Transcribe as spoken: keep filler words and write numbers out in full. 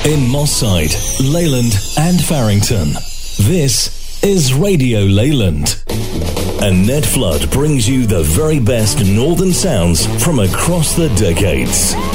in Moss Side, Leyland and Farrington. This is Radio Leyland. And Ned Flood brings you the very best northern sounds from across the decades.